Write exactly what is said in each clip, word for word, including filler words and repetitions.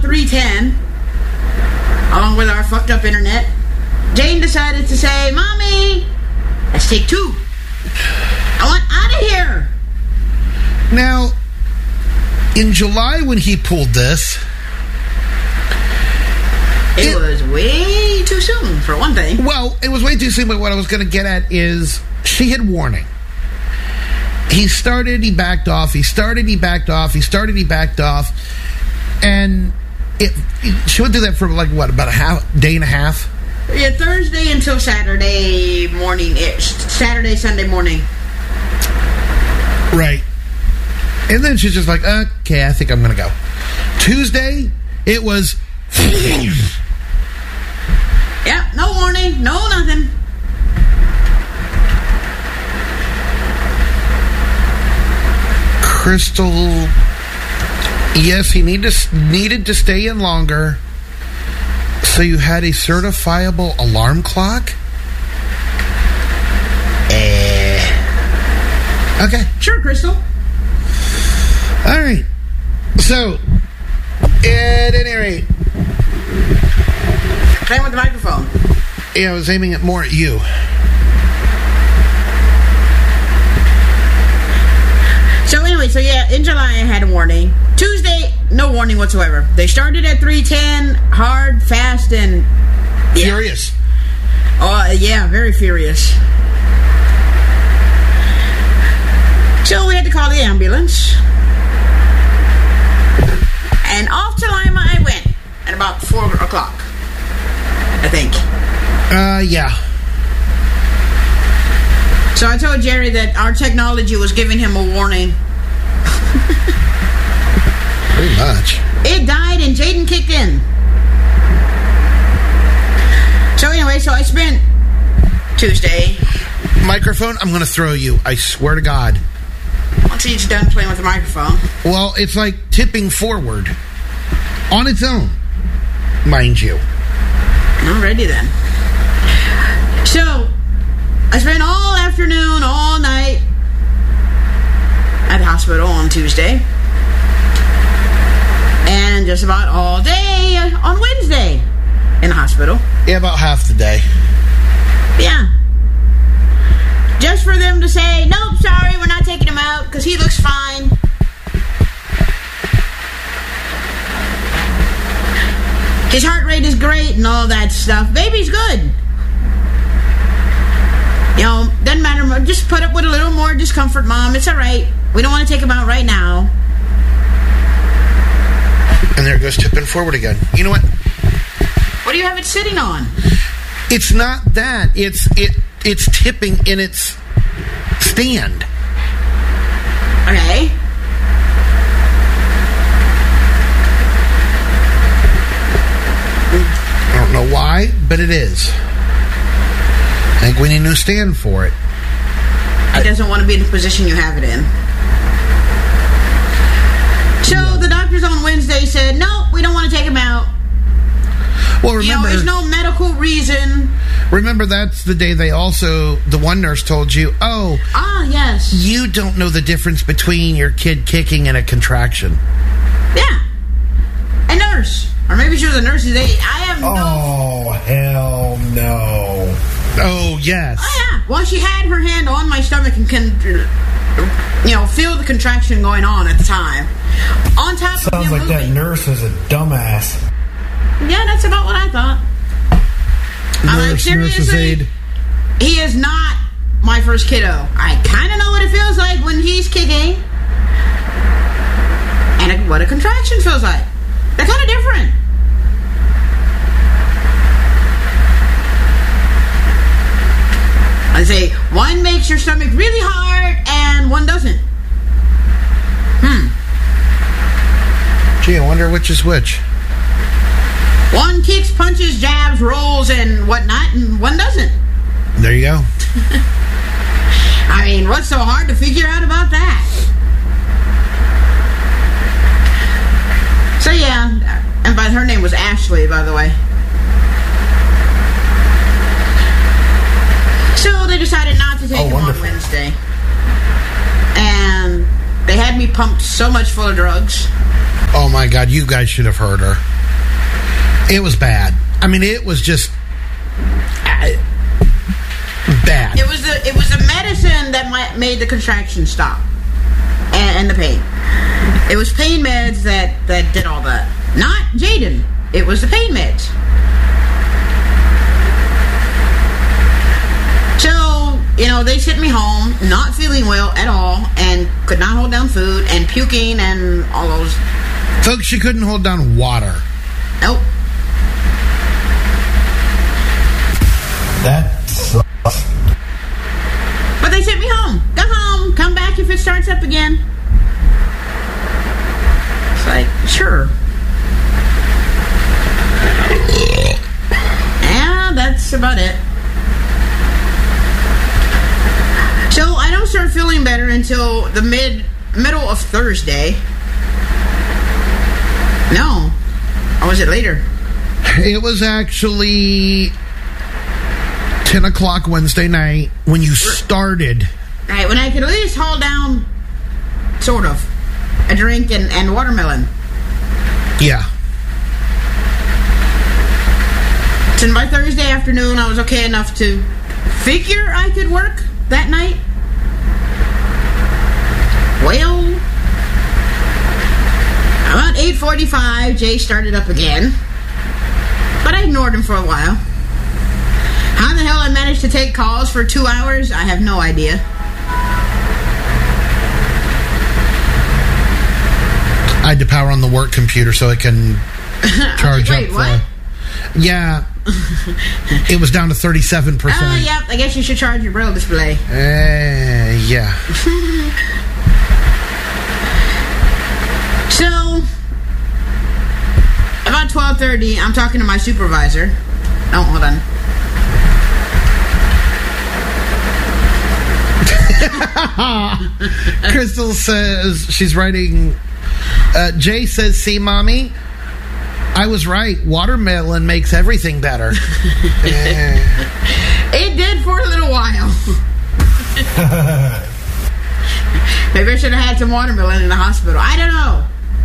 three ten, along with our fucked up internet, Jane decided to say, Mommy, let's take two. I want out of here. Now, in July when he pulled this, it, it was way too soon, for one thing. Well, it was way too soon, but what I was going to get at is she had warning. He started, he backed off, he started, he backed off, he started, he backed off, and it, it, she went through that for like, what, about a half, day and a half? Yeah, Thursday until Saturday morning-ish. Saturday, Sunday morning. Right. And then she's just like, okay, I think I'm going to go. Tuesday, it was... yeah, no warning, no nothing. Crystal, yes, he need to, needed to stay in longer. So you had a certifiable alarm clock? Eh. Okay. Sure, Crystal. All right. So, at any rate... Playing with the microphone. Yeah, I was aiming it more at you. So anyway, so yeah, in July I had a warning. Tuesday, no warning whatsoever. They started at three ten, hard, fast, and... Yeah. Furious. Oh, uh, yeah, very furious. So we had to call the ambulance. And off to Lima I went at about four o'clock, I think. Uh, yeah. So I told Jerry that our technology was giving him a warning. Pretty much. It died and Jaden kicked in. So anyway, so I spent Tuesday... Microphone, I'm going to throw you. I swear to God. Once he's done playing with the microphone. Well, it's like tipping forward. On its own. Mind you. Alrighty then. So, I spent all afternoon, all night at the hospital on Tuesday. And just about all day on Wednesday in the hospital. Yeah, about half the day. Yeah. Just for them to say, nope, sorry, we're not taking him out because he looks fine. His heart rate is great and all that stuff. Baby's good. You know, doesn't matter. Just put up with a little more discomfort, Mom. It's all right. We don't want to take him out right now. And there it goes tipping forward again. You know what? What do you have it sitting on? It's not that. It's it. It's tipping in its stand. Okay. I don't know why, but it is. I think we need a new stand for it. It doesn't want to be in the position you have it in. So no. The doctors on Wednesday said, no, we don't want to take him out. Well, remember, you know, there's no medical reason. Remember, that's the day they also, the one nurse told you, oh, ah, yes, you don't know the difference between your kid kicking and a contraction. Yeah, a nurse, or maybe she was a nurse. They, I have no. Oh hell no! Oh yes. Oh yeah. Well, she had her hand on my stomach and can, you know, feel the contraction going on at the time. On top Sounds of like moving. That nurse is a dumbass. Yeah, that's about what I thought. Nurse, I'm like, seriously, nurse's aide. He is not my first kiddo. I kind of know what it feels like when he's kicking, and what a contraction feels like. They're kind of different. I say one makes your stomach really hard, and one doesn't. Hmm. Gee, I wonder which is which. One kicks, punches, jabs, rolls, and whatnot, and one doesn't. There you go. I mean, what's so hard to figure out about that? So yeah, and by her name was Ashley, by the way. So they decided not to take Oh, him wonderful. on Wednesday, and they had me pumped so much full of drugs. Oh my God, you guys should have heard her. It was bad. I mean, it was just uh, bad. It was the it was the medicine that might, made the contraction stop and, and the pain. It was pain meds that, that did all that. Not Jaden. It was the pain meds. So, you know, they sent me home, not feeling well at all, and could not hold down food, and puking, and all those. Folks, she couldn't hold down water. Nope. That sucks. But they sent me home. Go home. Come back if it starts up again. It's like, sure. Yeah, that's about it. So I don't start feeling better until the mid middle of Thursday. No. Or was it later? It was actually ten o'clock Wednesday night when you started. Right, when I could at least hold down, sort of, a drink and, and watermelon. Yeah. And by Thursday afternoon, I was okay enough to figure I could work that night. Well, about eight forty-five, Jay started up again. But I ignored him for a while. How the hell I managed to take calls for two hours, I have no idea. I had to power on the work computer so it can charge Wait, up. what? The, yeah. It was down to thirty-seven percent. Oh, yep, I guess you should charge your braille display. Uh, yeah. So, about twelve thirty, I'm talking to my supervisor. Oh, hold on. Crystal says, she's writing, uh, Jay says, see, Mommy, I was right. Watermelon makes everything better. uh, It did for a little while. Maybe I should have had some watermelon in the hospital. I don't know.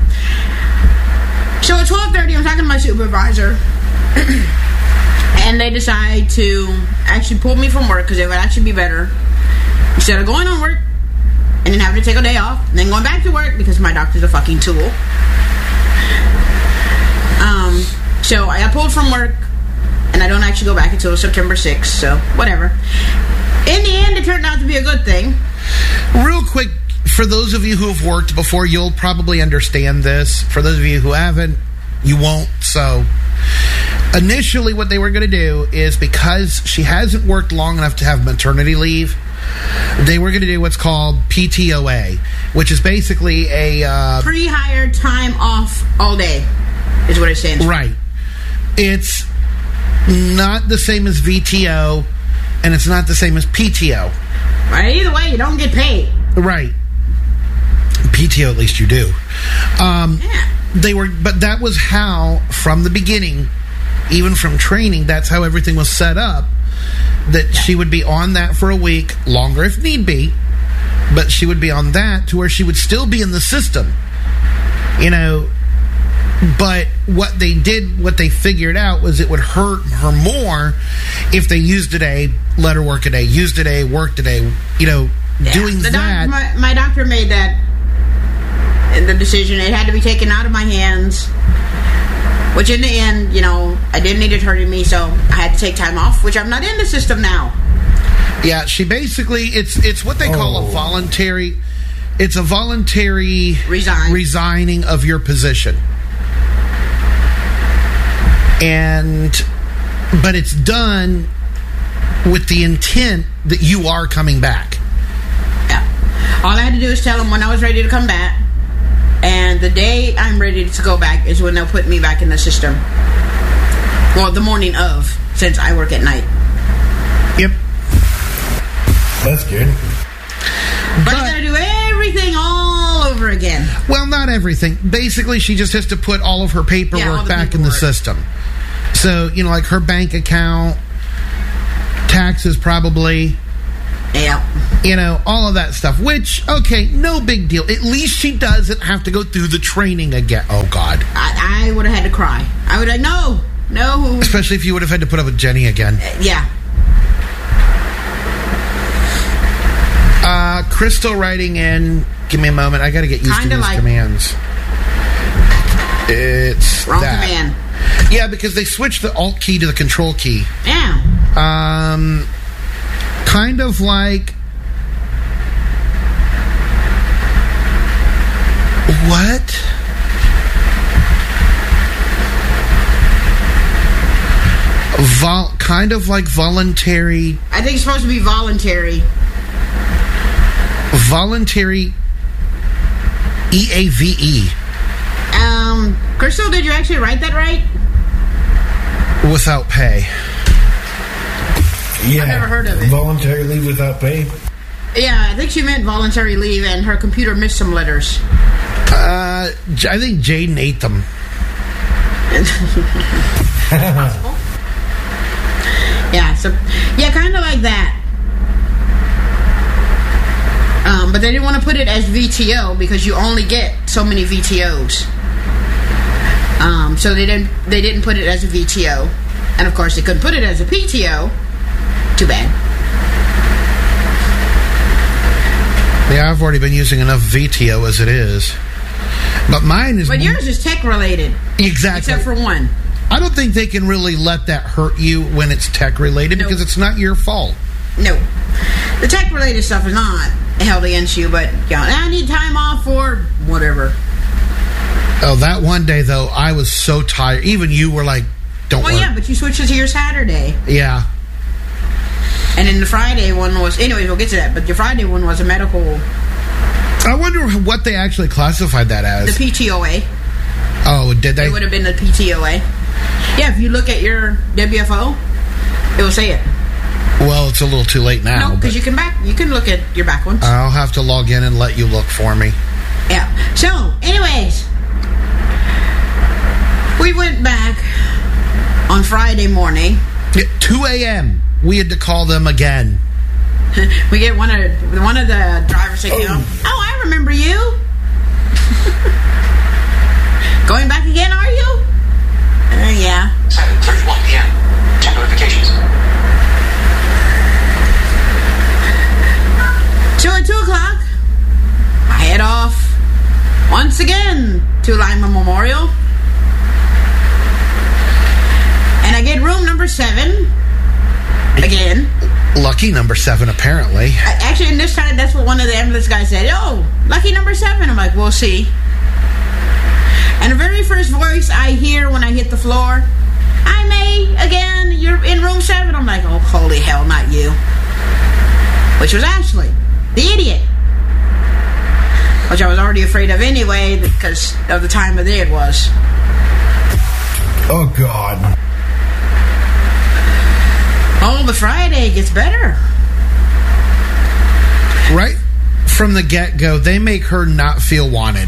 So at twelve thirty, I'm talking to my supervisor. And they decide to actually pull me from work because it would actually be better. Instead of going on work and then having to take a day off and then going back to work because my doctor's a fucking tool. Um, so I got pulled from work and I don't actually go back until September sixth, so whatever. In the end, it turned out to be a good thing. Real quick, for those of you who have worked before, you'll probably understand this. For those of you who haven't, you won't. So initially what they were going to do is, because she hasn't worked long enough to have maternity leave, they were going to do what's called P T O A, which is basically a... Uh, Pre-hired time off all day is what it stands for. Right. It's not the same as V T O, and it's not the same as P T O. Right? Either way, you don't get paid. Right. P T O, at least you do. Um, Yeah. They were, but that was how, from the beginning, even from training, that's how everything was set up. That Yeah. she would be on that for a week, longer if need be, but she would be on that to where she would still be in the system. You know, but what they did, what they figured out was it would hurt her more if they used a day, let her work a day, used a day, worked a day, you know, Yeah. doing the that. Doc, my, my doctor made that the decision. It had to be taken out of my hands, which in the end, you know, I didn't need it hurting me, so I had to take time off, which I'm not in the system now. Yeah, she basically, it's it's what they call Oh. a voluntary, it's a voluntary Resign. resigning of your position. And, but it's done with the intent that you are coming back. Yeah. All I had to do is tell them when I was ready to come back, and the day I'm ready to go back is when they'll put me back in the system. Well, the morning of, since I work at night. Yep. That's good. But, But- I gotta do everything all over again. Well, not everything. Basically, she just has to put all of her paperwork Yeah, all the back in the paperwork. system. So, you know, like her bank account, taxes probably, Yeah. you know, all of that stuff. Which, okay, no big deal. At least she doesn't have to go through the training again. Oh, God. I, I would have had to cry. I would have, no, no. Especially if you would have had to put up with Jenny again. Yeah. Uh, Crystal writing in. Give me a moment. I got to get used Kinda to these like- commands. It's Wrong that. command. Yeah, because they switched the Alt key to the Control key. Yeah. Um, kind of like. What? Vol- kind of like voluntary. I think it's supposed to be voluntary. Voluntary. E A V E. Um, Crystal, did you actually write that right? Without pay. Yeah. I've never heard of it. Voluntary leave without pay. Yeah, I think she meant voluntary leave, and her computer missed some letters. Uh, J- I think Jaden ate them. Yeah, so yeah, kind of like that. Um, but they didn't want to put it as V T O because you only get so many V T Os. Um, so they didn't they didn't put it as a V T O, and of course they couldn't put it as a P T O. Too bad. Yeah, I've already been using enough V T O as it is. But mine is... But yours is tech related, Exactly. except for one. I don't think they can really let that hurt you when it's tech related Nope. because it's not your fault. No, the tech related stuff is not held against you. But yeah, I need time off for whatever. Oh, that one day, though, I was so tired. Even you were like, don't Well, worry. yeah, but you switched it to your Saturday. Yeah. And then the Friday one was... Anyways, we'll get to that. But your Friday one was a medical... I wonder what they actually classified that The as. P T O A. Oh, did they? It would have been the P T O A. Yeah, if you look at your W F O, it will say it. Well, it's a little too late now. No, because but you can back... You can look at your back ones. I'll have to log in and let you look for me. Yeah. So, anyways... We went back on Friday morning. At two a.m., we had to call them again. We get one of one of the drivers say, you know, oh, I remember you. Going back again, are you? Uh, yeah. seven thirty-one p.m. Check notifications. So at two o'clock, I head off once again to Lima Memorial. And I get room number seven again. Lucky number seven, apparently. I, actually, in this time, that's what one of the ambulance guys said. Oh, lucky number seven. I'm like, we'll see. And the very first voice I hear when I hit the floor, hi, May, again, you're in room seven. I'm like, oh, holy hell, not you. Which was Ashley, the idiot. Which I was already afraid of anyway because of the time of day it was. Oh, God. Oh, but Friday gets better. Right from the get-go, they make her not feel wanted.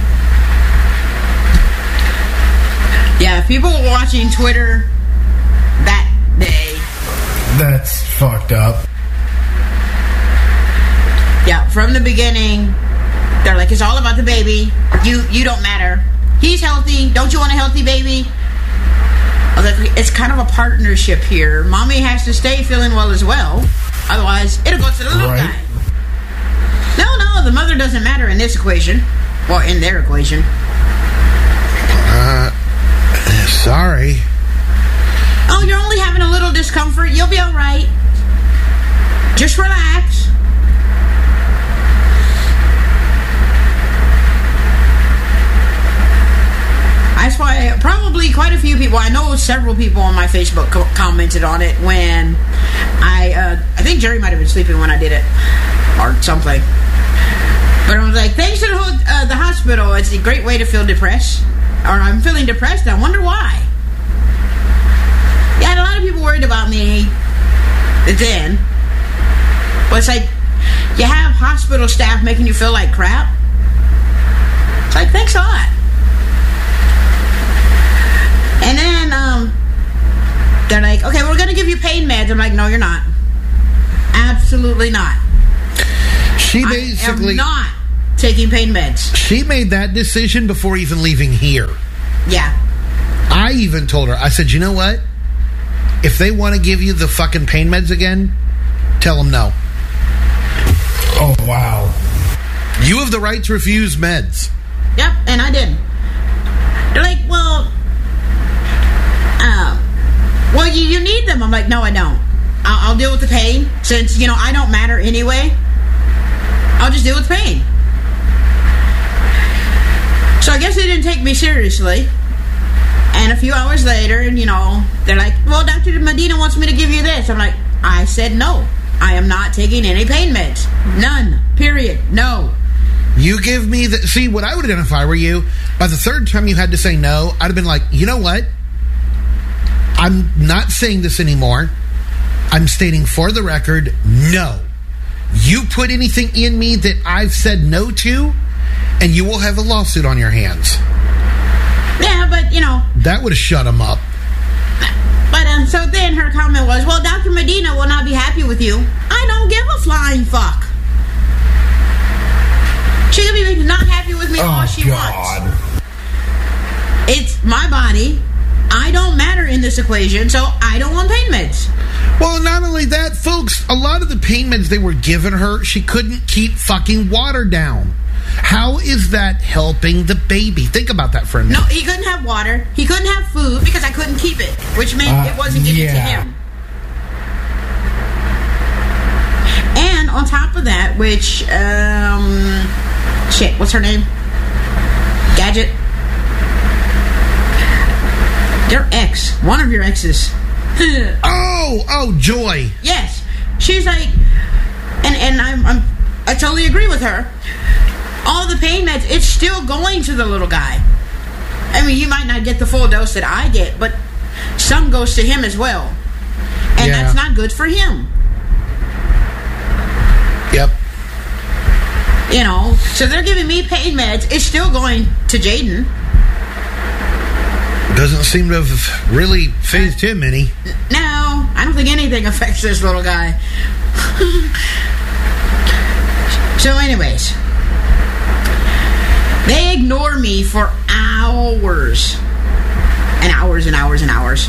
Yeah, if people were watching Twitter that day. That's fucked up. Yeah, from the beginning, they're like, it's all about the baby. You you don't matter. He's healthy. Don't you want a healthy baby? I was like, it's kind of a partnership here. Mommy has to stay feeling well as well. Otherwise, it'll go to the little Right. guy. No, no, the mother doesn't matter in this equation. Well, in their equation. Uh, sorry. Oh, you're only having a little discomfort. You'll be all right. Just relax. That's why probably quite a few people, I know several people on my Facebook co- commented on it when I, uh, I think Jerry might have been sleeping when I did it, or something. But I was like, thanks to the, ho- uh, the hospital, it's a great way to feel depressed. Or I'm feeling depressed, I wonder why. Yeah, and a lot of people worried about me then. But it's like, you have hospital staff making you feel like crap. It's like, thanks a lot. And then, um, they're like, okay, we're going to give you pain meds. I'm like, no, you're not. Absolutely not. She I basically... am not taking pain meds. She made that decision before even leaving here. Yeah. I I even told her, I said, you know what? If they want to give you the fucking pain meds again, tell them no. Oh, wow. You have the right to refuse meds. Yep, and I did. They're like, well, uh, well, you, you need them. I'm like, no, I don't. I'll, I'll deal with the pain since, you know, I don't matter anyway. I'll just deal with pain. So I guess they didn't take me seriously. And a few hours later, and you know, they're like, well, Doctor Medina wants me to give you this. I'm like, I said no. I am not taking any pain meds. None. Period. No. You give me the... See, what I would have done if I were you, by the third time you had to say no, I'd have been like, you know what? I'm not saying this anymore. I'm stating for the record, no. You put anything in me that I've said no to, and you will have a lawsuit on your hands. Yeah, but, you know... That would have shut him up. But, uh, so then her comment was, well, Doctor Medina will not be happy with you. I don't give a flying fuck. She can be not happy with me oh, all she God. wants. It's my body. I don't matter in this equation, so I don't want pain meds. Well, not only that, folks, a lot of the pain meds they were giving her, she couldn't keep fucking water down. How is that helping the baby? Think about that for a minute. No, he couldn't have water. He couldn't have food because I couldn't keep it, which meant Uh, it wasn't getting yeah. to him. And on top of that, which, um, shit, what's her name? Gadget? Their ex. One of your exes. Oh, oh, Joy. Yes. She's like, and, and I'm, I'm, I totally agree with her. All the pain meds, it's still going to the little guy. I mean, you might not get the full dose that I get, but some goes to him as well. And Yeah. that's not good for him. Yep. You know, so they're giving me pain meds. It's still going to Jaden. Doesn't seem to have really phased him any. No, I don't think anything affects this little guy. So anyways, they ignore me for hours. And hours and hours and hours.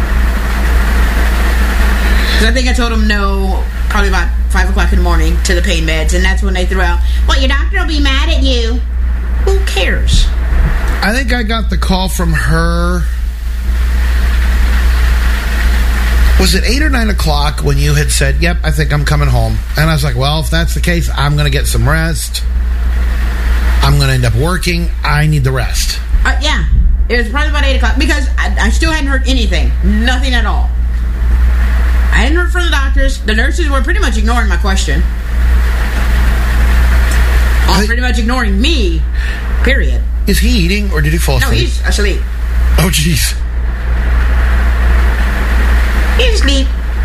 Because I think I told them no probably about five o'clock in the morning to the pain meds. And that's when they threw out, well, your doctor will be mad at you. Who cares? I think I got the call from her. Was it eight or nine o'clock when you had said, yep, I think I'm coming home? And I was like, well, if that's the case, I'm going to get some rest. I'm going to end up working. I need the rest. Uh, yeah, it was probably about eight o'clock because I, I still hadn't heard anything. Nothing at all. I hadn't heard from the doctors. The nurses were pretty much ignoring my question. Oh, I- pretty much ignoring me, period. Is he eating or did he fall No, asleep? he's asleep. Oh, jeez. He's asleep.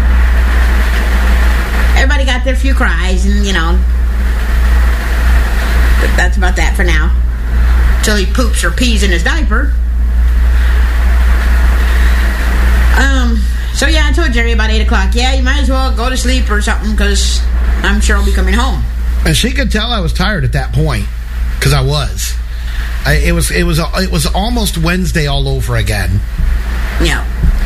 Everybody got their few cries and, you know. But that's about that for now. Till he poops or pees in his diaper. Um, so yeah, I told Jerry about eight o'clock. Yeah, you might as well go to sleep or something because I'm sure I'll be coming home. And she could tell I was tired at that point because I was. I, it was it was it was almost Wednesday all over again. Yeah.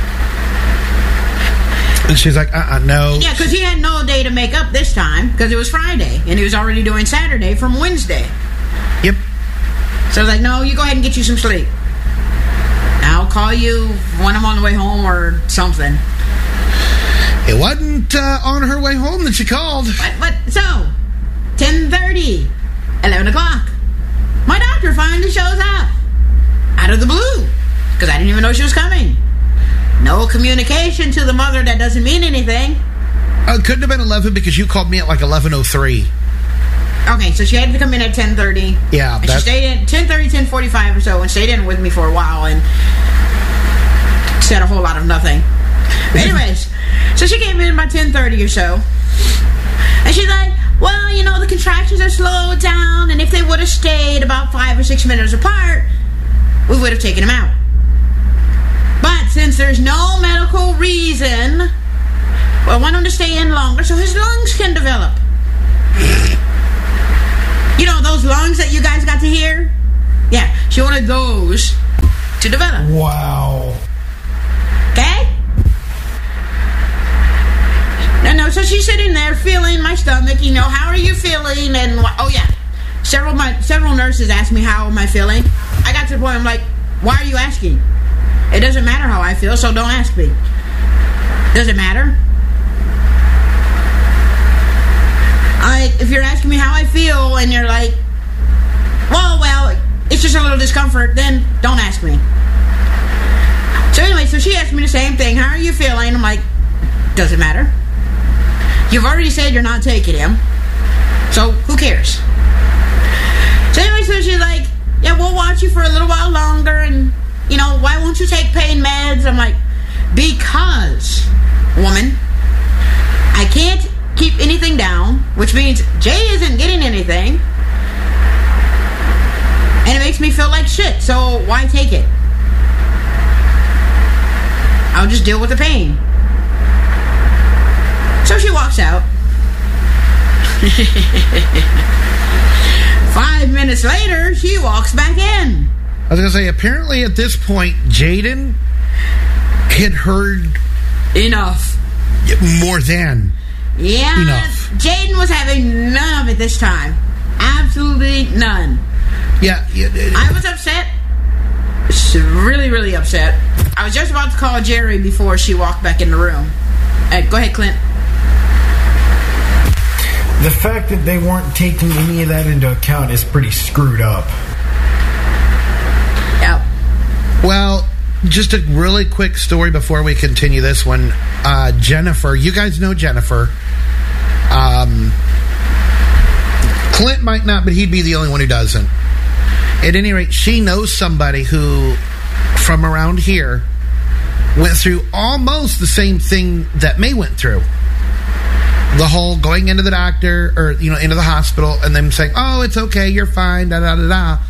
And she's like, uh-uh, no. Yeah, because he had no day to make up this time because it was Friday and he was already doing Saturday from Wednesday. Yep. So I was like, no, you go ahead and get you some sleep. I'll call you when I'm on the way home or something. It wasn't uh, on her way home that she called. But, but, so, ten thirty, eleven o'clock. My doctor finally shows up. Out of the blue. Because I didn't even know she was coming. No communication to the mother that doesn't mean anything. Uh, it couldn't have been eleven because you called me at like eleven oh three. Okay, so she had to come in at ten thirty. Yeah. And she That, stayed in ten thirty, ten forty-five or so and stayed in with me for a while and said a whole lot of nothing. Anyways, so she came in about ten thirty or so. And she's like, well, you know, the contractions are slowed down, and if they would have stayed about five or six minutes apart, we would have taken him out. But since there's no medical reason, well, I want him to stay in longer so his lungs can develop. You know, those lungs that you guys got to hear? Yeah, she wanted those to develop. Wow. there feeling my stomach. You know, how are you feeling? And oh yeah, several my several nurses asked me how am I feeling. I got to the point I'm like, why are you asking? It doesn't matter how I feel, so don't ask me. Does it matter? I if you're asking me how I feel and you're like, well, well, it's just a little discomfort, then don't ask me. So anyway, so she asked me the same thing. How are you feeling? I'm like, does it matter? You've already said you're not taking him, so who cares? So anyway, so she's like, yeah, we'll watch you for a little while longer, and, you know, why won't you take pain meds? I'm like, because, woman, I can't keep anything down, which means Jay isn't getting anything, and it makes me feel like shit, so why take it? I'll just deal with the pain. So she walks out. Five minutes later, she walks back in. I was going to say, apparently at this point, Jaden had heard... Enough. More than yeah, enough. Jaden was having none of it this time. Absolutely none. Yeah. yeah I was upset. Really, really upset. I was just about to call Jerry before she walked back in the room. Uh, go ahead, Clint. The fact that they weren't taking any of that into account is pretty screwed up. Yep. Well, just a really quick story before we continue this one. Uh, Jennifer, you guys know Jennifer. Um, Clint might not, but he'd be the only one who doesn't. At any rate, she knows somebody who, from around here, went through almost the same thing that May went through. The whole going into the doctor, or, you know, into the hospital, and them saying, oh, it's okay, you're fine, da da da da.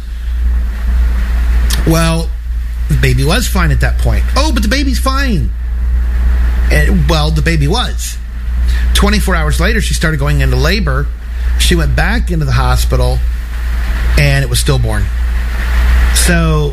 Well, the baby was fine at that point. Oh, but the baby's fine. And, well, the baby was. twenty-four hours later, she started going into labor. She went back into the hospital, and it was stillborn. So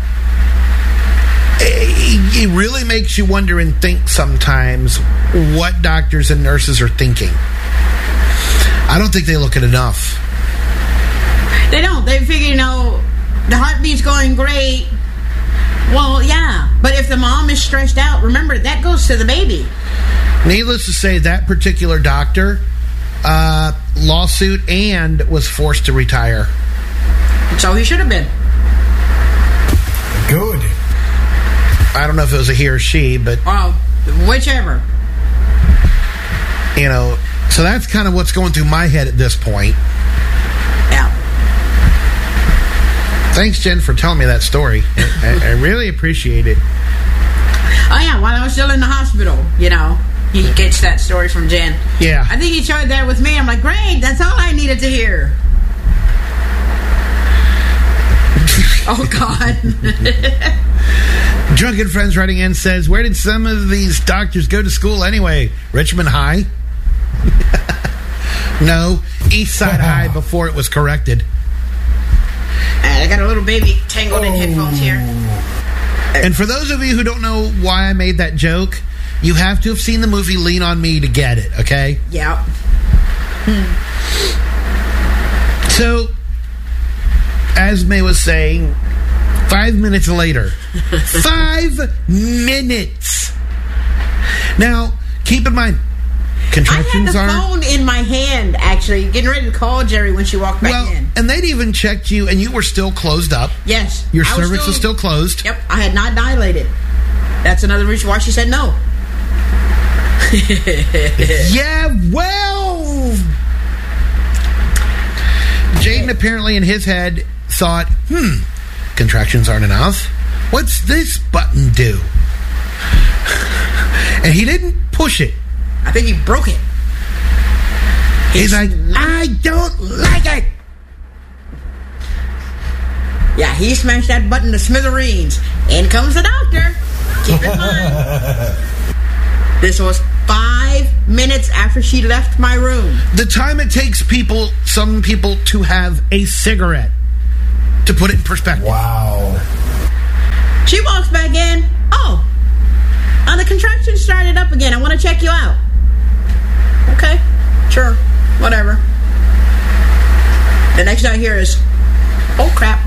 it, it really makes you wonder and think sometimes what doctors and nurses are thinking. I don't think they look at enough. They don't. They figure, you know, the heartbeat's going great. Well, yeah. But if the mom is stressed out, remember, that goes to the baby. Needless to say, that particular doctor, uh, lawsuit and was forced to retire. So he should have been. Good. I don't know if it was a he or she, but... Well, whichever. You know, so that's kind of what's going through my head at this point. Yeah. Thanks, Jen, for telling me that story. I, I really appreciate it. Oh, yeah, while I was still in the hospital, you know, he gets that story from Jen. Yeah. I think he shared that with me. I'm like, great, that's all I needed to hear. Oh, God. Drunken Friends writing in says, where did some of these doctors go to school anyway? Richmond High? No, East Side High before it was corrected. And I got a little baby tangled in headphones here. And for those of you who don't know why I made that joke, you have to have seen the movie Lean on Me to get it, okay? Yeah. Hmm. So, as May was saying, five minutes later. Five minutes! Now, keep in mind, contractions I are... had the phone in my hand, actually, getting ready to call Jerry when she walked back well, in. And they'd even checked you, and you were still closed up. Yes. Your I cervix was still, was still closed. Yep, I had not dilated. That's another reason why she said no. Yeah, well... Jaden apparently in his head thought, hmm, contractions aren't enough. What's this button do? And he didn't push it. I think he broke it. He's like, I don't like it. Yeah, he smashed that button to smithereens. In comes the doctor. Keep in mind. This was five minutes after she left my room. The time it takes people, some people, to have a cigarette. To put it in perspective. Wow. She walks back in. Oh, uh, the contraction started up again. I want to check you out. Okay. Sure, whatever. The next I hear is, oh crap.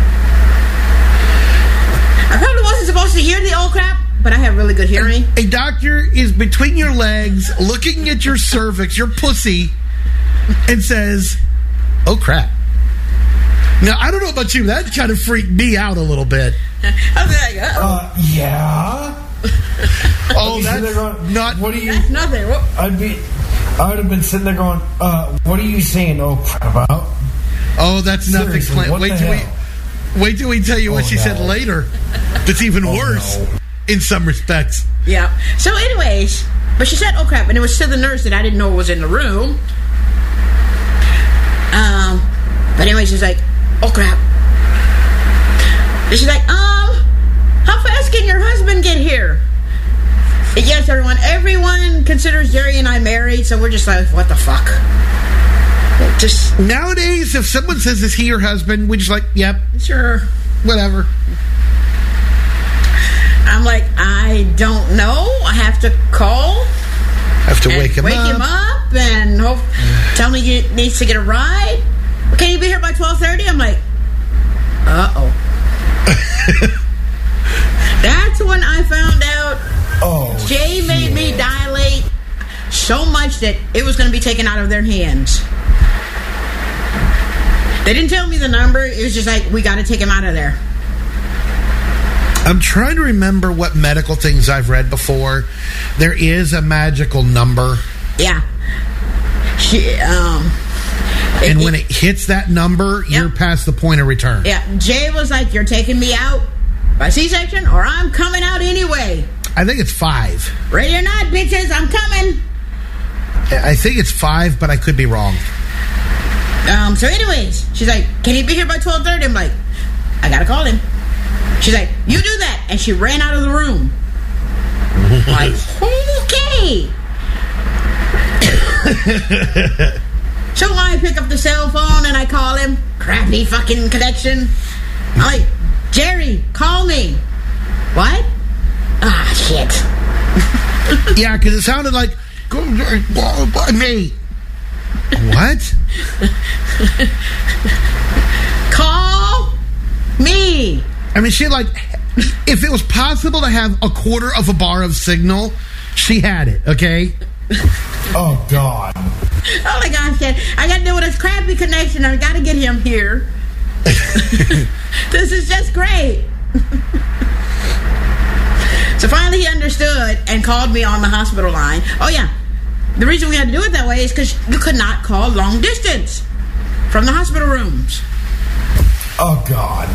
I probably wasn't supposed to hear the oh crap, but I have really good hearing. A doctor is between your legs, looking at your cervix, your pussy, and says, oh crap. Now, I don't know about you, that kind of freaked me out a little bit. I was like, uh-oh. Uh, yeah. Oh, I'd be sitting there that's going, not... What are you? That's nothing. What? I'd be. I would have been sitting there going, uh, what are you saying? Oh crap about? Oh, that's nothing. Seriously, Clint. what Wait the till we, hell? wait till we tell you what Oh, she no. said later. That's even Oh, worse no. in some respects. Yeah. So, anyways, but she said, "Oh crap!" And it was to the nurse that I didn't know was in the room. Um, but anyway, she's like, "Oh crap!" And she's like, "Um, how fast can your husband get here?" And yes, everyone. Everyone considers Jerry and I married, so we're just like, "What the fuck?" Just Nowadays, if someone says, is he your husband? We just like, yep, sure. whatever. I'm like, I don't know. I have to call. Have to and wake him wake up. him up and hope, tell me he needs to get a ride. Can you be here by twelve thirty? I'm like, uh-oh. That's when I found out Oh, Jay made me shit. dilate so much that it was going to be taken out of their hands. They didn't tell me the number. It was just like, we got to take him out of there. I'm trying to remember what medical things I've read before. There is a magical number. Yeah. She, um... And when it hits that number, Yeah. you're past the point of return. Yeah, Jay was like, you're taking me out by C-section or I'm coming out anyway. I think it's five. Ready or not, bitches, I'm coming. I think it's five, but I could be wrong. Um, so anyways, she's like, can he be here by twelve thirty? I'm like, I gotta call him. She's like, you do that. And she ran out of the room. I'm like, okay. So I pick up the cell phone and I call him. Crappy fucking connection. I'm like, Jerry, call me. What? Ah, shit. Yeah, because it sounded like, me. What? Call me. I mean, she had like, if it was possible to have a quarter of a bar of signal, she had it, okay? Oh God. Oh my gosh, shit. I gotta deal with this crappy connection. I gotta get him here. This is just great. So finally he understood and called me on the hospital line. Oh yeah, the reason we had to do it that way is because you could not call long distance from the hospital rooms. Oh God.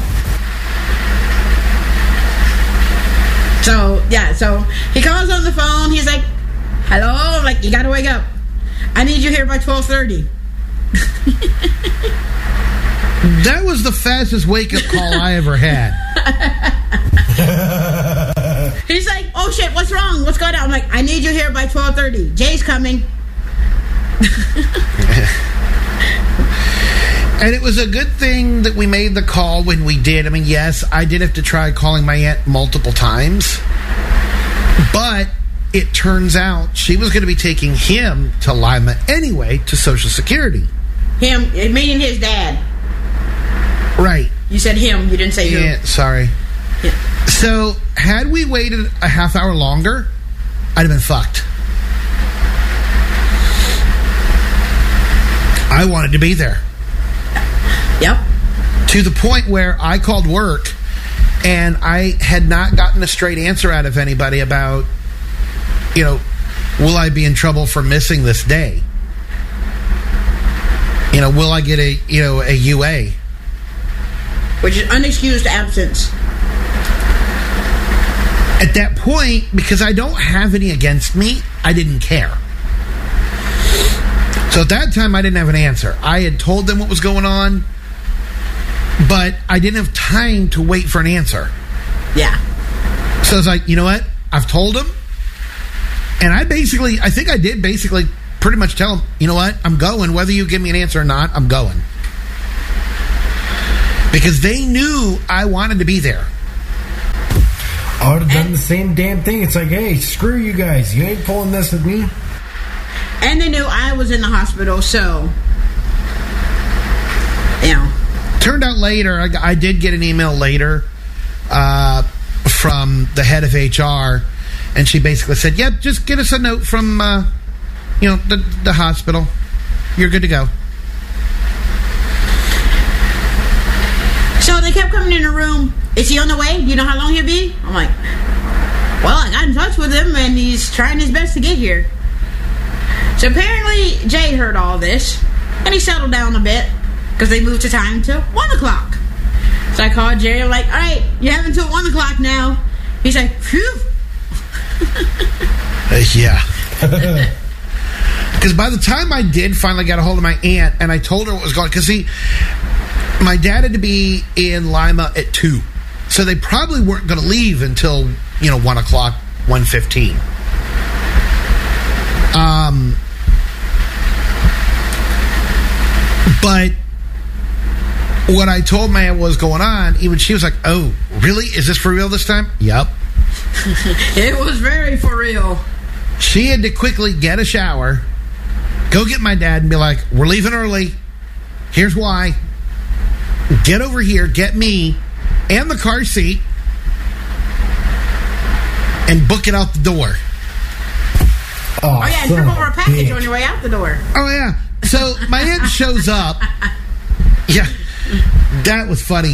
So yeah, so he calls on the phone. He's like, hello? I'm like, you gotta wake up. I need you here by twelve thirty. That was the fastest wake-up call I ever had. He's like, oh shit, what's wrong? What's going on? I'm like, I need you here by twelve thirty. Jay's coming. And it was a good thing that we made the call when we did. I mean, yes, I did have to try calling my aunt multiple times. But it turns out she was going to be taking him to Lima anyway to Social Security. Him, meaning his dad. Right. You said him, you didn't say who. Yeah, sorry. Yeah. So, had we waited a half hour longer, I'd have been fucked. I wanted to be there. Yep. To the point where I called work and I had not gotten a straight answer out of anybody about, you know, will I be in trouble for missing this day? You know, will I get a, you know, a U A? Which is unexcused absence. At that point, because I don't have any against me, I didn't care. So at that time, I didn't have an answer. I had told them what was going on, but I didn't have time to wait for an answer. Yeah. So I was like, you know what? I've told them. And I basically, I think I did basically pretty much tell them, you know what? I'm going. Whether you give me an answer or not, I'm going. Because they knew I wanted to be there. I would have done the same damn thing. It's like, hey, screw you guys. You ain't pulling this with me. And they knew I was in the hospital, so, you know. Turned out later, I, I did get an email later uh, from the head of H R, and she basically said, yep, just get us a note from, uh, you know, the, the hospital. You're good to go. So they kept coming in the room. Is he on the way? Do you know how long he'll be? I'm like, well, I got in touch with him, and he's trying his best to get here. So apparently, Jay heard all this, and he settled down a bit, because they moved the time to one o'clock. So I called Jerry, I'm like, all right, you have until one o'clock now. He's like, phew. uh, yeah. Because by the time I did finally get a hold of my aunt, and I told her what was going on, because see, my dad had to be in Lima at two. So they probably weren't going to leave until, you know, one o'clock, one fifteen. Um, but what I told my aunt was going on, even she was like, oh, really? Is this for real this time? Yep. It was very for real. She had to quickly get a shower, go get my dad and be like, we're leaving early. Here's why. Get over here, get me and the car seat, and book it out the door. Oh, oh yeah, and trip over a package bitch. on your way out the door. Oh, yeah. So my aunt shows up. Yeah, that was funny.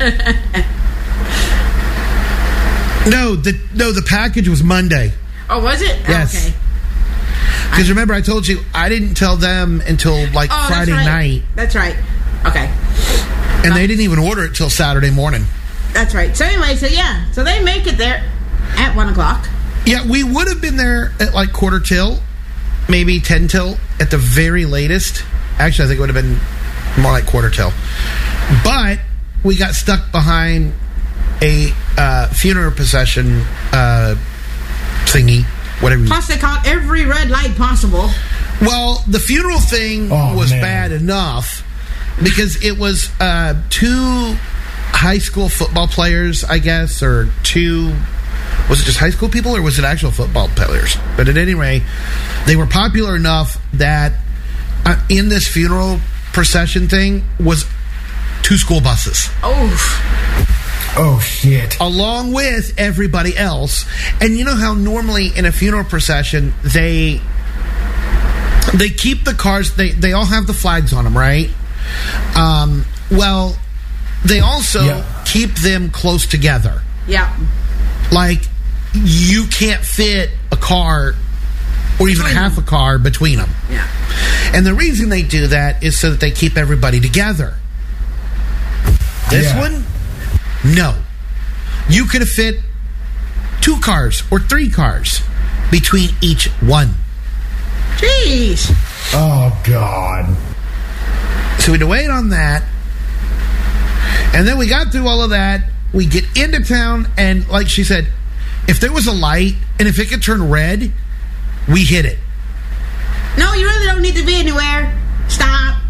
No, the no, the package was Monday. Oh, was it? Yes. Oh, okay. Because remember, I told you, I didn't tell them until, like, oh, Friday that's right. night. That's right. Okay. And uh, they didn't even order it till Saturday morning. That's right. So anyway, so yeah. So they make it there at one o'clock. Yeah, we would have been there at, like, quarter till, maybe ten till at the very latest. Actually, I think it would have been more like quarter till. But we got stuck behind a uh, funeral procession uh, thingy, whatever. Plus, they caught every red light possible. Well, the funeral thing oh, was man. bad enough because it was uh, two high school football players, I guess, or two... Was it just high school people or was it actual football players? But at any rate, they were popular enough that uh, in this funeral procession thing was two school buses. Oh. Oh, shit. Along with everybody else. And you know how normally in a funeral procession, they they keep the cars, they, they all have the flags on them, right? Um, well, they also yeah. keep them close together. Yeah. Like, you can't fit a car or even between half them. a car between them. Yeah. And the reason they do that is so that they keep everybody together. This yeah. one, no. You could have fit two cars or three cars between each one. Jeez. Oh, God. So we had to wait on that. And then we got through all of that. We get into town, and like she said, if there was a light, and if it could turn red, we hit it. No, you really don't need to be anywhere. Stop.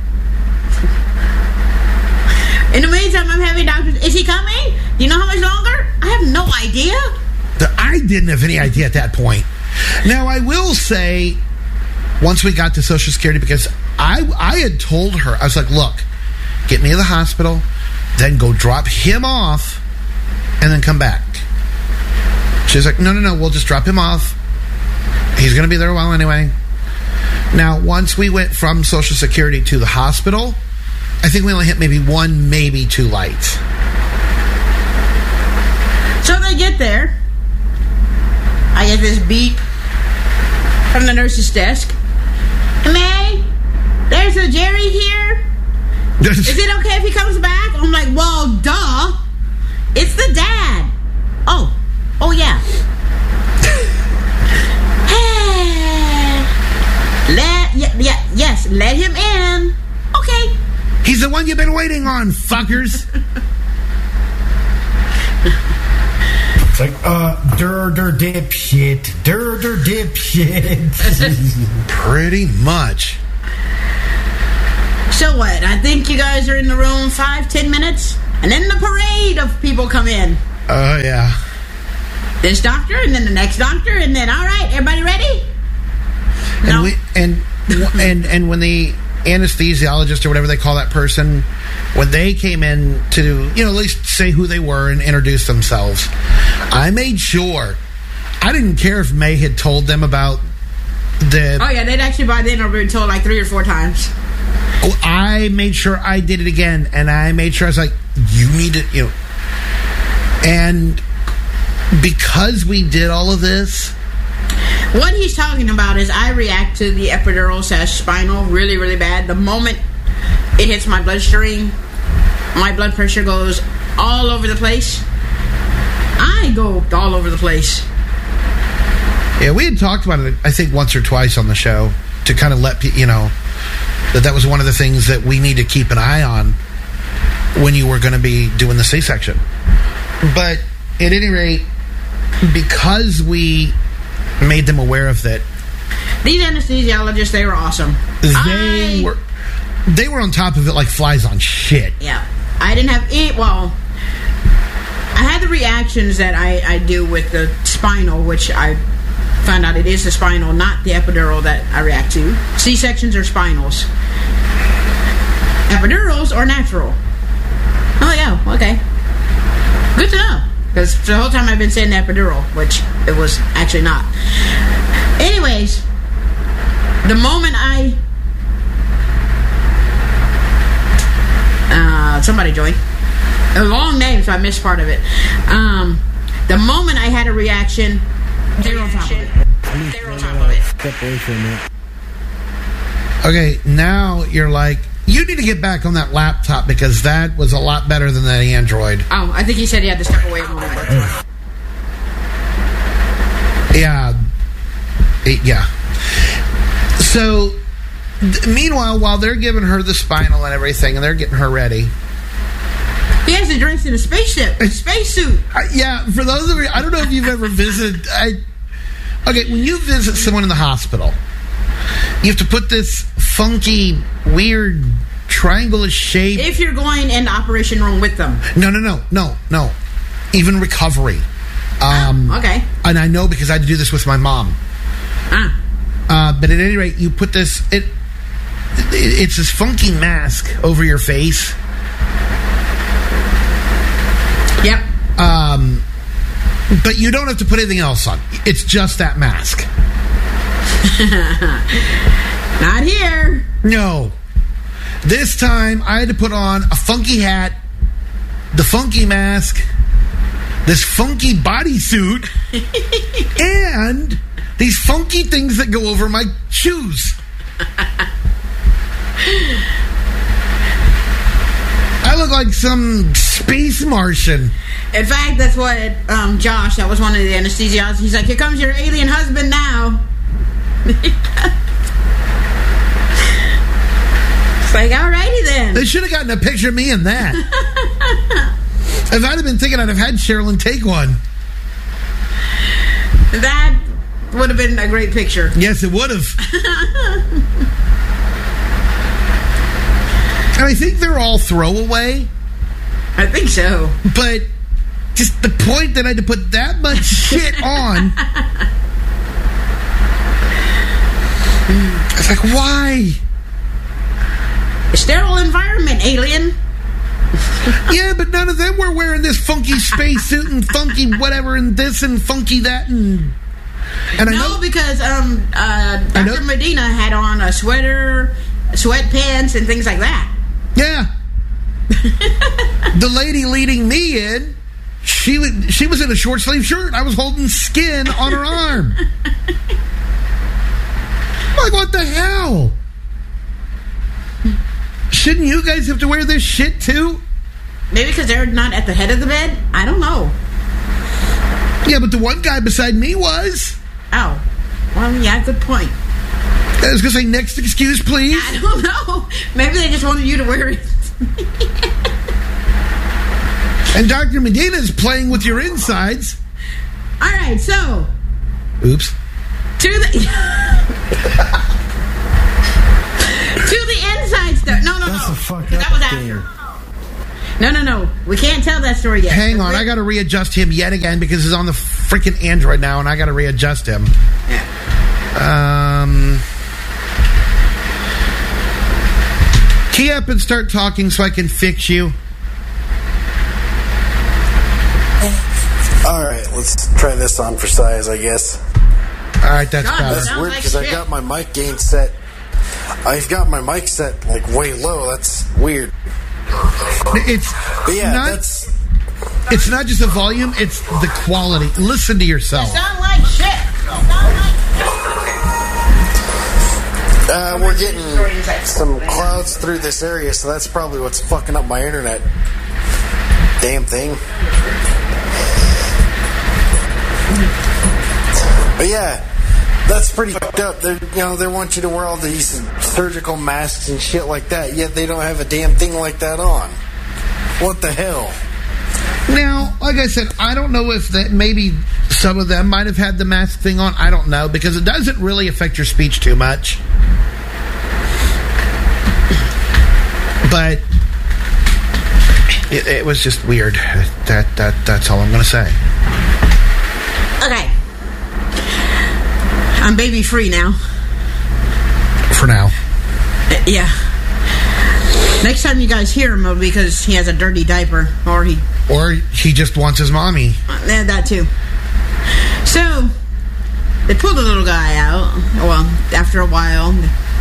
In the meantime, I'm having doctors. Is he coming? Do you know how much longer? I have no idea. I didn't have any idea at that point. Now, I will say, once we got to Social Security, because I, I had told her, I was like, look, get me to the hospital, then go drop him off, and then come back. She's like, no, no, no, we'll just drop him off. He's going to be there a while anyway. Now, once we went from Social Security to the hospital, I think we only hit maybe one, maybe two lights. So they get there. I get this beep from the nurse's desk. May, there's a Jerry here. Is it okay if he comes back? I'm like, well, duh. It's the dad. Oh. Oh, yeah. let, yeah, yeah, yes, let him in. Okay. He's the one you've been waiting on, fuckers. It's like, uh, dur, dur, dipshit. Dur, dur, dipshit. Pretty much. So what? I think you guys are in the room five, ten minutes, and then the parade of people come in. Oh, uh, yeah. This doctor, and then the next doctor, and then, all right, everybody ready? And No. we and and and when the anesthesiologist or whatever they call that person, when they came in to, you know, at least say who they were and introduce themselves, I made sure. I didn't care if May had told them about the. Oh yeah, they'd actually by then already told like three or four times. I made sure I did it again, and I made sure I was like, you need to, you know. And because we did all of this, What he's talking about is I react to the epidural slash spinal really, really bad. The moment it hits my bloodstream, my blood pressure goes all over the place. I go all over the place. yeah, we had talked about it, I think, once or twice on the show to kind of let people, you know, that that was one of the things that we need to keep an eye on when you were going to be doing the C-section. But at any rate, because we made them aware of that, These anesthesiologists, they were awesome. they I, were they were on top of it like flies on shit. Yeah. I didn't have any, well, I had the reactions that I, I do with the spinal, which I found out it is the spinal, not the epidural that I react to. C-sections are spinals. Epidurals are natural. Oh, yeah, okay. Good to know. Because the whole time I've been saying epidural, which it was actually not. Anyways, the moment I... Uh, somebody joined. A long name, so I missed part of it. Um, the moment I had a reaction, they were on top of it. They were on top of it. Step away from it. Okay, now you're like, you need to get back on that laptop because that was a lot better than that Android. Oh, I think he said he had to step away a moment. Yeah. It- yeah. So, th- meanwhile, while they're giving her the spinal and everything, and they're getting her ready. He has the drinks in a spaceship, a spacesuit. I, yeah, for those of you, I don't know if you've ever visited. I, okay, when you visit someone in the hospital, you have to put this funky, weird, triangle shape. If you're going in the operation room with them. No, no, no, no, no. Even recovery. Um, Oh, okay. And I know because I had to do this with my mom. Ah. Uh, but at any rate, you put this. It, it it's this funky mask over your face. Yep. Um, but you don't have to put anything else on. It's just that mask. Not here. No. This time, I had to put on a funky hat, the funky mask, this funky bodysuit, and these funky things that go over my shoes. I look like some space Martian. In fact, that's what um, Josh, that was one of the anesthesiologists, he's like, here comes your alien husband now. It's like, alrighty then. They should have gotten a picture of me in that. If I'd have been thinking, I'd have had Sherilyn take one. That would have been a great picture. Yes, it would have. And I think they're all throwaway, I think so. but just the point that I had to put that much shit on. It's like, why? A sterile environment, alien. Yeah, but none of them were wearing this funky spacesuit and funky whatever and this and funky that and and I No, know because um, uh, I know- Doctor Medina had on a sweater, sweatpants, and things like that. yeah. The lady leading me in, she was she was in a short sleeve shirt. I was holding skin on her arm. Like, what the hell? Shouldn't you guys have to wear this shit too? Maybe because they're not at the head of the bed? I don't know. Yeah, but the one guy beside me was. Oh. Well, yeah, good point. I was going to say, next excuse, please. I don't know. Maybe they just wanted you to wear it. And Doctor Medina is playing with your insides. All right, so Oops. to the to the inside stuff. No, no, That's no. a fucked that up was thing. after. No, no, no. We can't tell that story yet. Hang on, I got to readjust him yet again because he's on the freaking Android now, and I got to readjust him. Yeah. Um. Key up and start talking so I can fix you. All right, let's try this on for size, I guess. All right, that's God, better. That's Sounds weird like because I shit. got my mic gain set. I've got my mic set like way low. That's weird. It's But yeah, not. that's It's not just the volume; it's the quality. Listen to yourself. Sound like shit. Sound like uh, we're getting some clouds through this area, so that's probably what's fucking up my internet. Damn thing. But yeah, that's pretty fucked up. They, you know, they want you to wear all these surgical masks and shit like that, yet they don't have a damn thing like that on. What the hell? Now, like I said, I don't know if that maybe some of them might have had the mask thing on. I don't know because it doesn't really affect your speech too much. But it, it was just weird. That that that's all I'm going to say. Okay. I'm baby free now. For now. Uh, yeah. Next time you guys hear him, it'll be because he has a dirty diaper, or he, Or he just wants his mommy. uh, that too. So they pulled the little guy out. Well, after a while,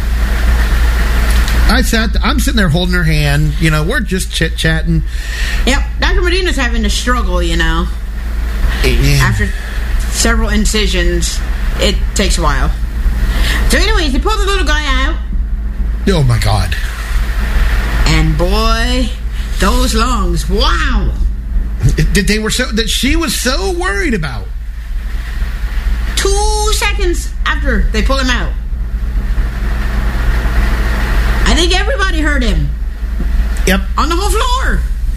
I sat. I'm sitting there holding her hand. You know, we're just chit chatting. yep. Doctor Medina's having to struggle. You know, after several incisions, it takes a while. So, anyways, they pulled the little guy out, Oh my God! and boy, those lungs! Wow. That they were so that she was so worried about. Two seconds after they pull him out, I think everybody heard him Yep. on the whole floor.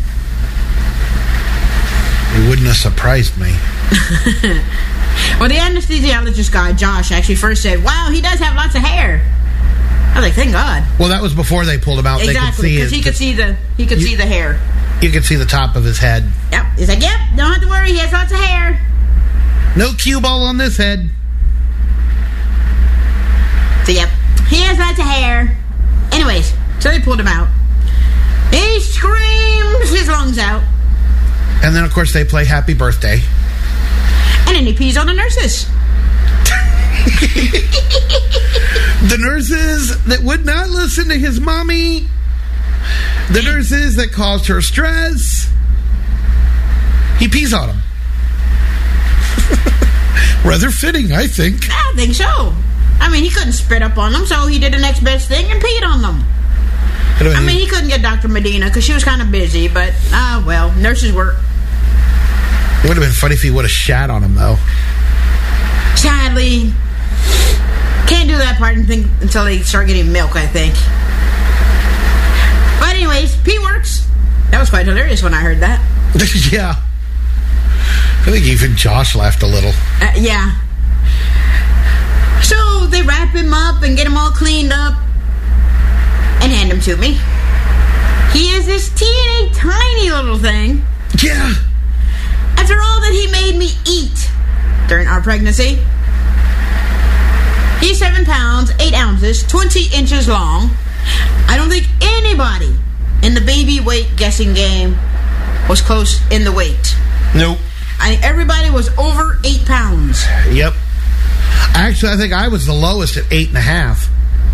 It wouldn't have surprised me. Well, the anesthesiologist guy, Josh, actually first said, "Wow, he does have lots of hair." I was like, "Thank God." Well, that was before they pulled him out. Exactly, They because could see he his, could see the he could You- see the hair. You could see the top of his head. Yep, he's like, "Yep, don't have to worry. He has lots of hair." No cue ball on this head. So yep, he has lots of hair. Anyways, so they pulled him out. He screams his lungs out, And then, of course, they play Happy Birthday. and then he pees on the nurses. The nurses that would not listen to his mommy. The nurses that caused her stress. He pees on them. Rather fitting, I think. I think so. I mean, he couldn't spit up on them, so he did the next best thing and peed on them. I mean, he couldn't get Doctor Medina because she was kind of busy, but, ah, uh, well, nurses work. It would have been funny if he would have shat on him, though. Sadly, can't do that part until until they start getting milk, I think. But anyways, pee works. That was quite hilarious when I heard that. Yeah. I think even Josh laughed a little. Uh, yeah. So they wrap him up and get him all cleaned up and hand him to me. He is this teeny tiny little thing. Yeah. After all that he made me eat during our pregnancy. He's seven pounds, eight ounces, twenty inches long. I don't think anybody in the baby weight guessing game was close in the weight. Nope. I think everybody was over eight pounds. Yep. Actually, I think I was the lowest at eight and a half.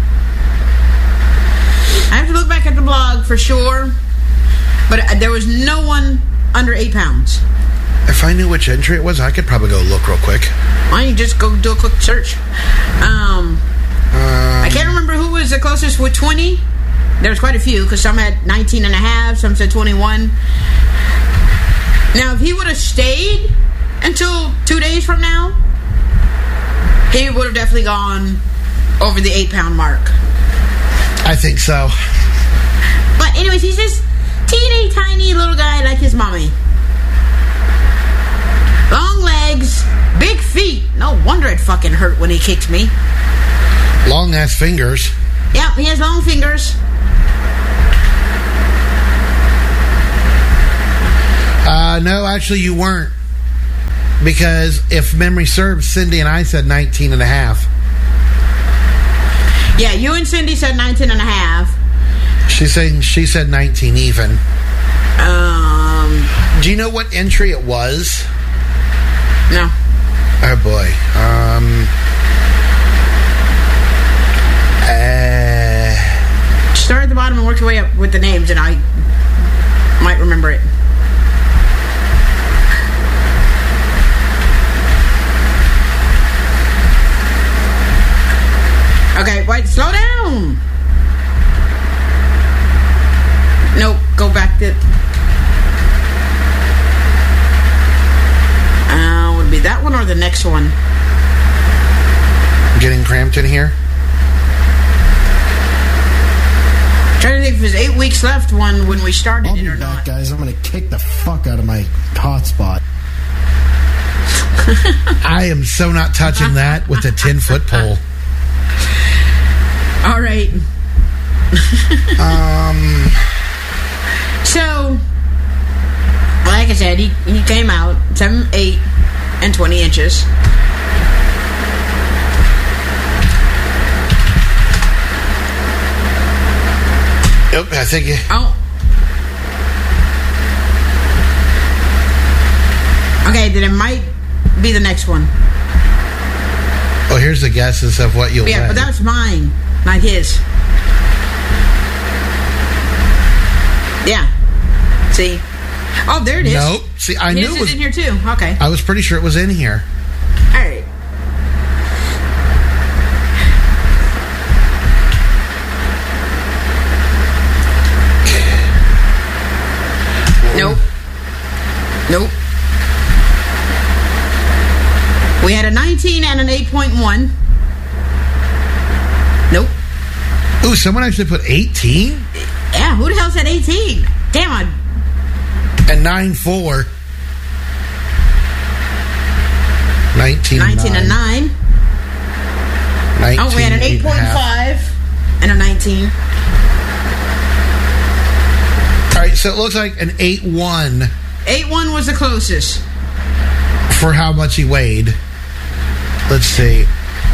I have to look back at the blog for sure, but there was no one under eight pounds. If I knew which entry it was, I could probably go look real quick. Why don't you just go do a quick search? Um, I can't remember who was the closest with twenty. There was quite a few, because some had nineteen and a half, some said twenty-one. Now, if he would have stayed until two days from now, he would have definitely gone over the eight-pound mark. I think so. But anyways, he's this teeny tiny little guy like his mommy. Long legs, big feet. No wonder it fucking hurt when he kicked me. Long ass fingers. Yeah, he has long fingers. Uh, no, actually, you weren't. Because if memory serves, Cindy and I said nineteen and a half. Yeah, you and Cindy said nineteen and a half. She's saying she said nineteen even. Um, Do you know what entry it was? no. Oh boy. Um. Uh, Start at the bottom and work your way up with the names, and I might remember it. Okay, wait, slow down. Nope, go back to... Uh, would it be that one or the next one? getting cramped in here. Trying to think if there's eight weeks left one when we started I'll it be or back, not. guys. I'm going to kick the fuck out of my hotspot. I am so not touching that with a ten-foot pole. All right. Um, So, like I said, he, he came out seven, eight, and twenty inches. Yep, I think. It, Oh. Okay, then it might be the next one. oh, here's the guesses of what you'll Yeah, weigh. but that's mine, not his. Yeah. See? Oh, there it is. Nope. See, I His knew it is was. in here too. Okay. I was pretty sure it was in here. All right. Nope. Nope. We had a nineteen and an eight point one. Nope. Ooh, someone actually put eighteen Yeah, who the hell said eighteen? Damn, I... and nine four. nineteen, nineteen and nine. nineteen, Oh, we had an eight eight and a point half. five and a nineteen. All right, so it looks like an eight one eight one was the closest. for how much he weighed. Let's see.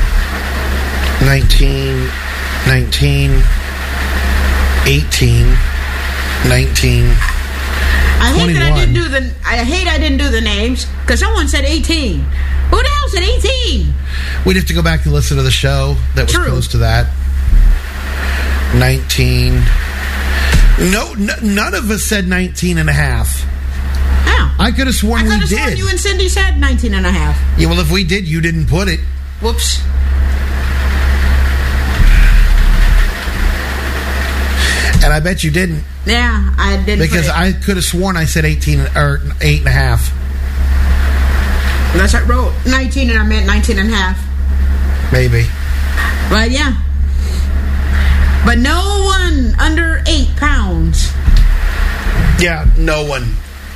nineteen, nineteen, eighteen, nineteen. I hate that I twenty-one. didn't do the. I hate I didn't do the names because someone said eighteen. Who the hell said eighteen? We'd have to go back and listen to the show that was True. close to that. nineteen. No, n- none of us said nineteen and a half. How? I could have I sworn could we have sworn did. you and Cindy said nineteen and a half. Yeah, well, if we did, you didn't put it. Whoops. And I bet you didn't. Yeah, I didn't. Because put it. I could have sworn I said eighteen or eight and a half. That's what I wrote nineteen and I meant nineteen and a half. Maybe. But yeah. But no one under eight pounds. Yeah, no one.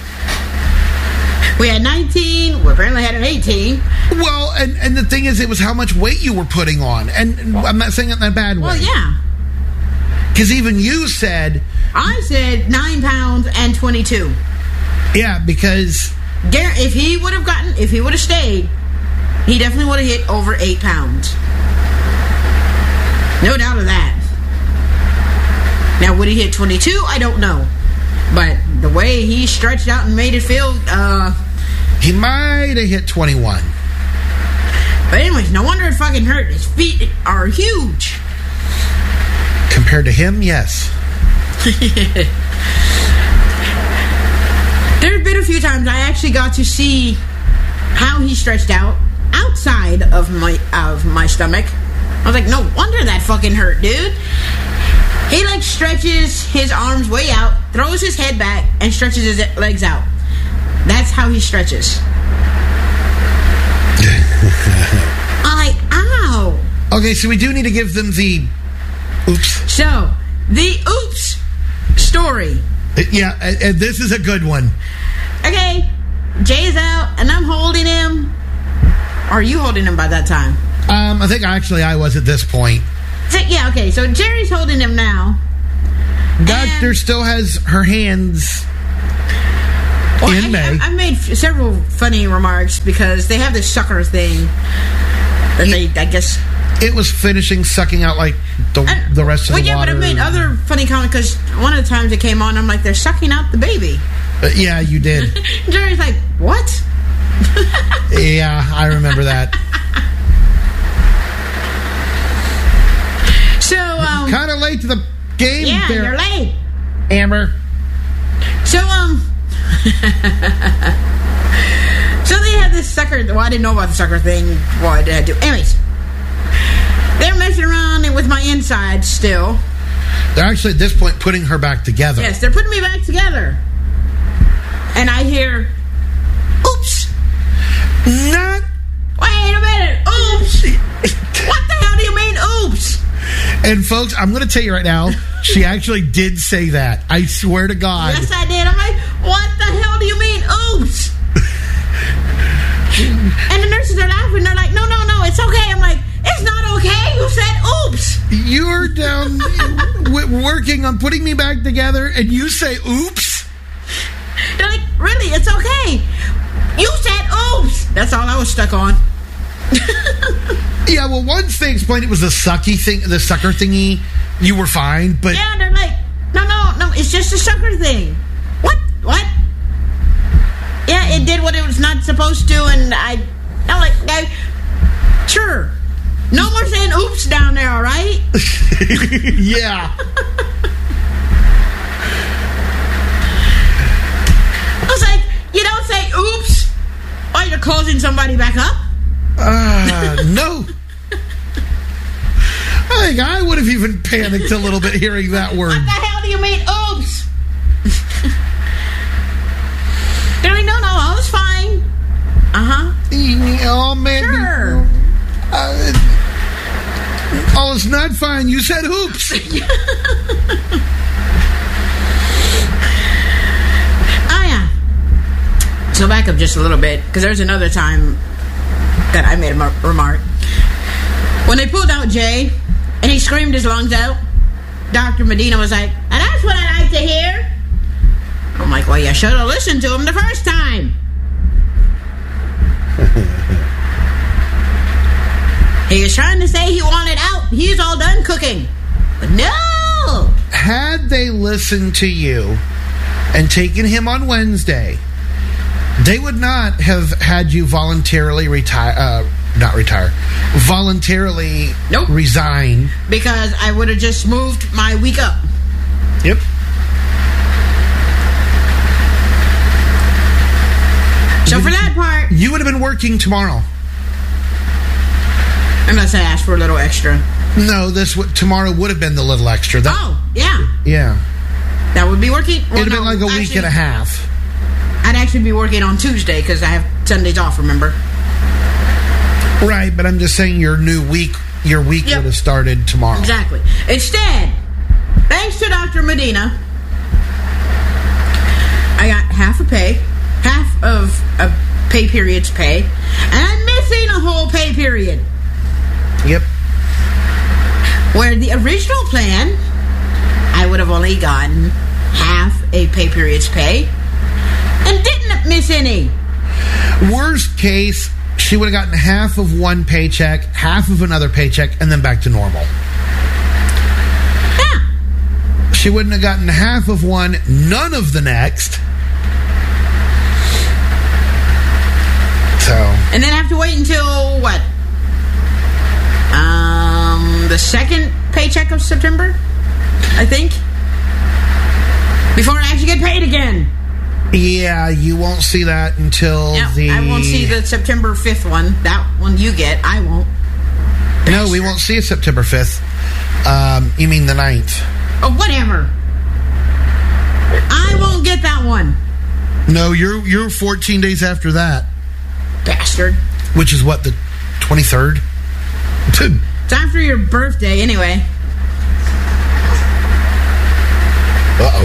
We had nineteen. We apparently had an eighteen. Well, and, and the thing is, it was how much weight you were putting on. And, and I'm not saying it in a bad way. Well, yeah. Because even you said, I said nine pounds and twenty-two. yeah, because, Gar- If he would have gotten, if he would have stayed, he definitely would have hit over eight pounds. No doubt of that. Now, would he hit twenty-two? I don't know. But the way he stretched out and made it feel, uh... he might have hit twenty-one. But anyways, no wonder it fucking hurt. His feet are huge. Compared to him, yes. There's been a few times I actually got to see how he stretched out outside of my of my stomach. I was like, no wonder that fucking hurt, dude. He like stretches his arms way out, throws his head back, and stretches his legs out. That's how he stretches. I'm like, ow. Okay, so we do need to give them the oops. So, the oops story. Yeah, and, and this is a good one. Okay, Jay's out, and I'm holding him. Or are you holding him by that time? Um, I think actually I was at this point. So, yeah, okay, so Jerry's holding him now. Doctor And- still has her hands Well, in I, May. I, I've made f- several funny remarks because they have this sucker thing that they, I guess, It was finishing sucking out like the And- the rest of well, the yeah, water. but I made other funny comments because one of the times it came on, I'm like, they're sucking out the baby. Uh, yeah, you did. Jerry's like, what? Yeah, I remember that. So, um, Kind of late to the game yeah, there, you're late. Amber. So, um, so they had this sucker. Well, I didn't know about the sucker thing. Well, I had to. Anyways, they're messing around with my insides still. They're actually at this point putting her back together. Yes, they're putting me back together. And I hear, oops. Not. Wait a minute. Oops. What the hell do you mean, oops? And folks, I'm going to tell you right now, she actually did say that. I swear to God. Yes, I did. I'm like, what the hell do you mean, oops? And the nurses are laughing. They're like, no, no, no, it's okay. I'm like, it's not okay. You said oops. You're down w- working on putting me back together, and you say, oops? They're like, really? It's okay. You said oops. That's all I was stuck on. Yeah, well, once they explained it was the sucky thing, the sucker thingy, you were fine, but... Yeah, they're like, no, no, no, it's just a sucker thing. What? What? Yeah, it did what it was not supposed to, and I... I'm like, I, sure. No more saying oops down there, all right? Yeah. I was like, you don't say oops while you're closing somebody back up? Uh, no. I think I would have even panicked a little bit hearing that word. What the hell do you mean, oops? They're like, no, no, I was fine. Uh-huh. Oh, man. Sure. Uh, oh, it's not fine. You said oops. Oh, yeah. So back up just a little bit, because there's another time that I made a mar- remark. When they pulled out Jay, and he screamed his lungs out, Doctor Medina was like, and that's what I like to hear. I'm like, well, you should have listened to him the first time. He was trying to say he wanted out. He's all done cooking. But no! Had they listened to you and taken him on Wednesday, they would not have had you voluntarily retire, uh, not retire, voluntarily Nope. resign. Because I would have just moved my week up. Yep. So for that part, You would have been working tomorrow. unless I asked for a little extra. No, this w- tomorrow would have been the little extra. That, Oh, yeah. Yeah. That would be working. Well, It'd have no, been like a week actually, and a half. I'd actually be working on Tuesday because I have Sundays off, remember? Right, but I'm just saying your new week, your week Yep. would have started tomorrow. Exactly. Instead, thanks to Doctor Medina, I got half a pay, half of a pay period's pay, and I'm missing a whole pay period. Yep. Where the original plan, I would have only gotten half a pay period's pay and didn't miss any. Worst case, she would have gotten half of one paycheck, half of another paycheck, and then back to normal. Yeah. She wouldn't have gotten half of one, none of the next. So, And then have to wait until, what? Um, the second paycheck of September, I think. Before I actually get paid again. yeah, you won't see that until Yeah, the... I won't see the September fifth one. That one you get, I won't. No, we won't see it September fifth. Um, you mean the ninth. Oh, whatever. I won't get that one. No, you're you're fourteen days after that. Bastard. Which is what, the twenty-third? It's after your birthday, anyway. Uh-oh.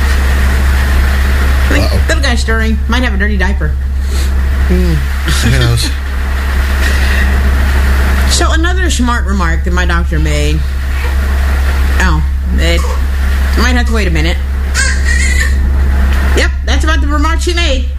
I think Uh-oh. little guy stirring. Might have a dirty diaper. Who knows? So another smart remark that my doctor made. Oh, it might have to wait a minute. Yep, that's about the remark she made.